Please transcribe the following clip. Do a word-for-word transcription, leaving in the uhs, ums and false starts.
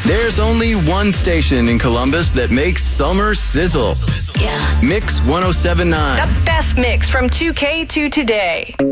There's only one station in Columbus that makes summer sizzle. Yeah. Mix one oh seven point nine. The best mix from two K to today.